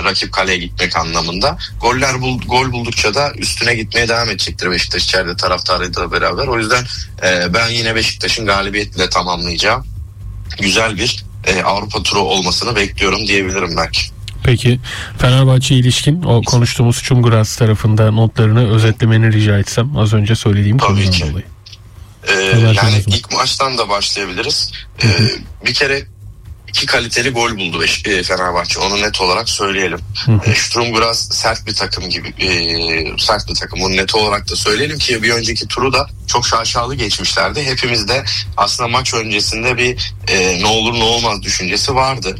rakip kaleye gitmek anlamında. Gol buldukça da üstüne gitmeye devam edecektir Beşiktaş içeride taraftarıyla beraber. O yüzden ben yine Beşiktaş'ın galibiyetle tamamlayacağı güzel bir Avrupa turu olmasını bekliyorum diyebilirim belki. Peki Fenerbahçe ilişkin o konuştuğumuz Çumkuras tarafında notlarını özetlemeni rica etsem, az önce söylediğim konudan dolayı. Yani ilk maçtan da başlayabiliriz. Bir kere 2 kaliteli gol buldu Fenerbahçe. Onu net olarak söyleyelim. Çumkuras sert bir takım gibi. Sert bir takım. Onu net olarak da söyleyelim ki bir önceki turu da çok şaşalı geçmişlerdi. Hepimiz de aslında maç öncesinde bir ne olur ne olmaz düşüncesi vardı.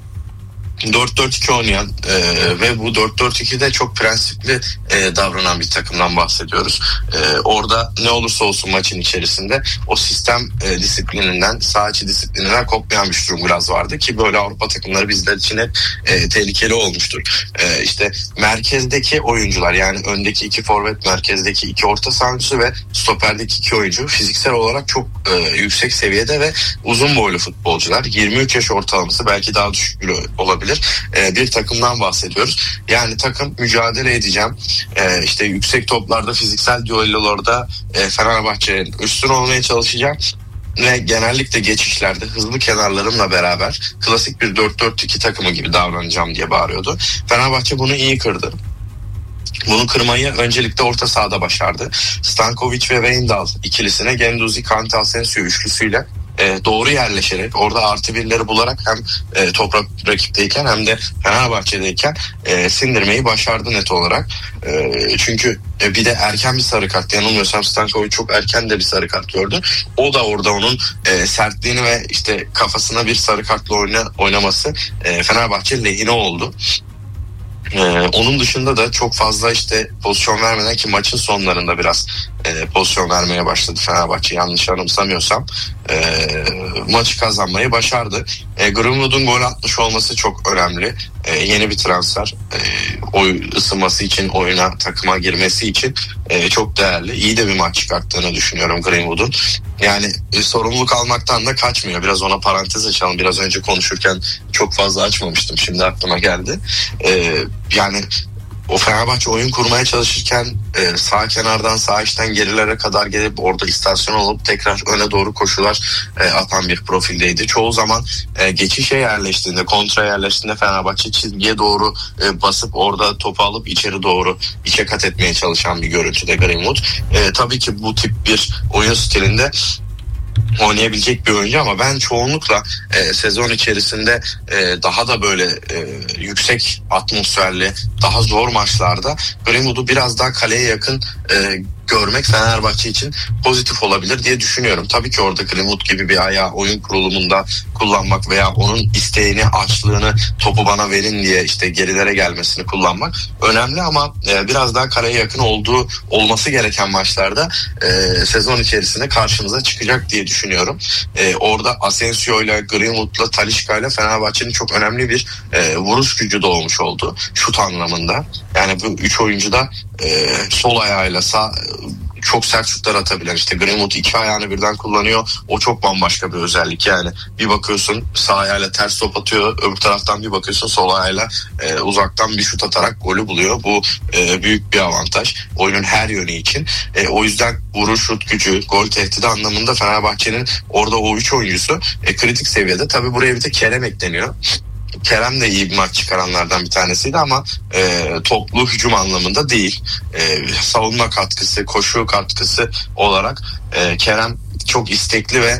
4-4-2 oynayan ve bu 4-4-2'de çok prensipli davranan bir takımdan bahsediyoruz. Orada ne olursa olsun maçın içerisinde o sistem disiplininden, saha içi disiplininden kopmayan bir durum biraz vardı ki böyle Avrupa takımları bizler için hep tehlikeli olmuştur. İşte merkezdeki oyuncular, yani öndeki 2 forvet, merkezdeki 2 orta sahancısı ve stoperdeki 2 oyuncu fiziksel olarak çok yüksek seviyede ve uzun boylu futbolcular. 23 yaş ortalaması, belki daha düşük bile olabilir. Bir takımdan bahsediyoruz. Yani takım mücadele edeceğim. İşte yüksek toplarda, fiziksel düellolarda Fenerbahçe'nin üstün olmaya çalışacağım. Ve genellikle geçişlerde hızlı kenarlarımla beraber klasik bir 4-4-2 takımı gibi davranacağım diye bağırıyordu. Fenerbahçe bunu iyi kırdı. Bunu kırmayı öncelikle orta sahada başardı. Stankovic ve Wijndal ikilisine Guendouzi, Kante, Asensio üçlüsüyle doğru yerleşerek orada artı birleri bularak hem toprak rakipteyken hem de Fenerbahçe'deyken sindirmeyi başardı net olarak. Çünkü bir de erken bir sarı kart, yanılmıyorsam Stankovic çok erken de bir sarı kart gördü. O da orada onun sertliğini ve işte kafasına bir sarı kartla oynaması Fenerbahçe lehine oldu. Onun dışında da çok fazla işte pozisyon vermeden, ki maçın sonlarında biraz pozisyon vermeye başladı Fenerbahçe, yanlış anımsamıyorsam maçı kazanmayı başardı. Greenwood'un gol atmış olması çok önemli. Yeni bir transfer, ısınması için, oyuna, takıma girmesi için çok değerli. İyi de bir maç çıkarttığını düşünüyorum Greenwood'un. Yani sorumluluk almaktan da kaçmıyor. Biraz ona parantez açalım. Biraz önce konuşurken çok fazla açmamıştım. Şimdi aklıma geldi. Yani o Fenerbahçe oyun kurmaya çalışırken sağ kenardan, sağ içten gerilere kadar gelip orada istasyon olup tekrar öne doğru koşular atan bir profildeydi. Çoğu zaman geçişe yerleştiğinde, kontra yerleştiğinde Fenerbahçe çizgiye doğru basıp orada topu alıp içeri doğru içe kat etmeye çalışan bir görüntüde Greenwood. Tabii ki bu tip bir oyun stilinde oynayabilecek bir oyuncu ama ben çoğunlukla sezon içerisinde daha da böyle yüksek atmosferli, daha zor maçlarda Greenwood'u biraz daha kaleye yakın görmek Fenerbahçe için pozitif olabilir diye düşünüyorum. Tabii ki orada Greenwood gibi bir ayağı oyun kurulumunda kullanmak veya onun isteğini, açlığını, topu bana verin diye işte gerilere gelmesini kullanmak önemli ama biraz daha kaleye yakın olması gereken maçlarda sezon içerisinde karşımıza çıkacak diye düşünüyorum. Orada Asensio ile, Greenwood'la, Talisca ile Fenerbahçe'nin çok önemli bir vuruş gücü doğmuş oldu şut anlamında. Yani bu 3 oyuncu da sol ayağıyla çok sert şutlar atabilen, işte Greenwood 2 ayağını birden kullanıyor. O çok bambaşka bir özellik yani. Bir bakıyorsun sağ ayağıyla ters top atıyor. Öbür taraftan bir bakıyorsun sol ayağıyla uzaktan bir şut atarak golü buluyor. Bu büyük bir avantaj oyunun her yönü için. O yüzden vuruş, şut gücü, gol tehdidi anlamında Fenerbahçe'nin orada o 3 oyuncusu kritik seviyede. Tabii buraya bir de Kerem ekleniyor. Kerem de iyi bir maç çıkaranlardan bir tanesiydi ama toplu hücum anlamında değil. Savunma katkısı, koşu katkısı olarak Kerem çok istekli ve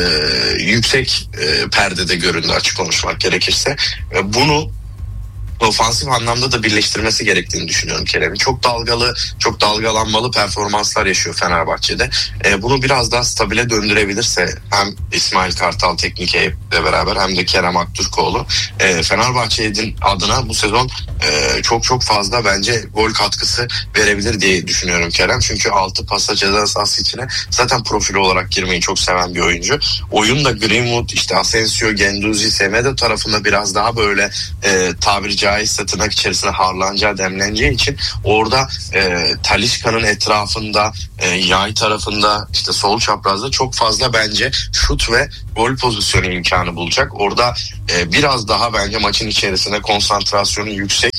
yüksek perdede göründü, açık konuşmak gerekirse. Bunu ofansif anlamda da birleştirmesi gerektiğini düşünüyorum Kerem'in. Çok dalgalı, çok dalgalanmalı performanslar yaşıyor Fenerbahçe'de. Bunu biraz daha stabile döndürebilirse hem İsmail Kartal teknik ekiple beraber hem de Kerem Aktürkoğlu Fenerbahçe'nin adına bu sezon çok fazla bence gol katkısı verebilir diye düşünüyorum Kerem. Çünkü 6 pasa ceza sahası içine zaten profil olarak girmeyi çok seven bir oyuncu. Oyunda Greenwood, işte Asensio, Guendouzi, Semedo tarafında biraz daha böyle tabiri caizse tırnak içerisinde harlanacağı, demleneceği için orada Talisca'nın etrafında, yay tarafında, işte sol çaprazda çok fazla bence şut ve gol pozisyonu imkanı bulacak. Orada biraz daha bence maçın içerisinde konsantrasyonu yüksek,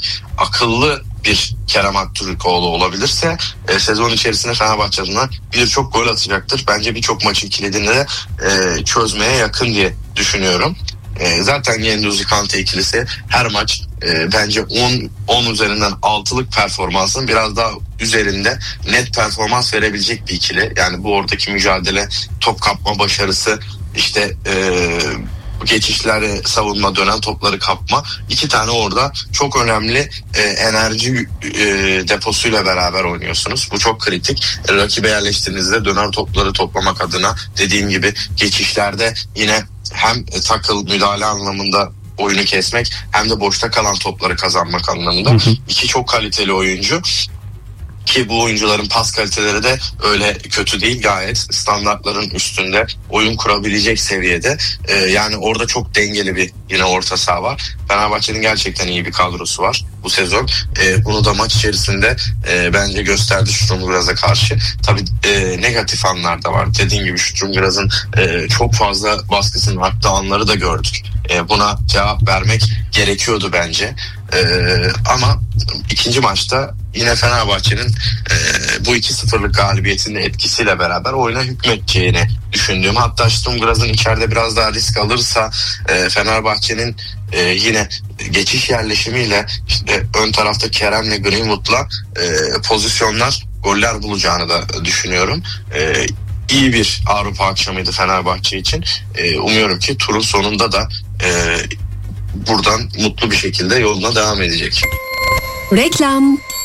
akıllı bir Kerem Aktürkoğlu olabilirse sezon içerisinde Fenerbahçe adına birçok gol atacaktır. Bence birçok maçın kilidini de çözmeye yakın diye düşünüyorum. Zaten Guendouzi Kante ikilisi her maç bence 10 üzerinden 6'lık performansın biraz daha üzerinde net performans verebilecek bir ikili. Yani bu oradaki mücadele, top kapma başarısı, işte geçişleri, savunma, dönen topları kapma, 2 tane orada çok önemli enerji deposuyla beraber oynuyorsunuz. Bu çok kritik. Rakibe yerleştiğinizde dönen topları toplamak adına, dediğim gibi geçişlerde yine hem takıl müdahale anlamında oyunu kesmek hem de boşta kalan topları kazanmak anlamında. İki çok kaliteli oyuncu. Ki bu oyuncuların pas kaliteleri de öyle kötü değil, gayet standartların üstünde oyun kurabilecek seviyede. Yani orada çok dengeli bir yine orta saha var. Fenerbahçe'nin gerçekten iyi bir kadrosu var bu sezon. Bunu da maç içerisinde bence gösterdi Sturm Graz'a karşı. Tabii negatif anlar da var. Dediğim gibi Sturm Graz'ın çok fazla baskısının arttığı anları da gördük. Buna cevap vermek gerekiyordu bence. Ama ikinci maçta yine Fenerbahçe'nin bu 2-0'lık galibiyetinin etkisiyle beraber oyuna hükmedeceğini düşündüğüm, hatta Sturm Graz'ın içeride biraz daha risk alırsa Fenerbahçe'nin yine geçiş yerleşimiyle işte ön tarafta Kerem'le Greenwood'la pozisyonlar, goller bulacağını da düşünüyorum. İyi bir Avrupa akşamıydı Fenerbahçe için. Umuyorum ki turun sonunda da buradan mutlu bir şekilde yoluna devam edecek. Reklam.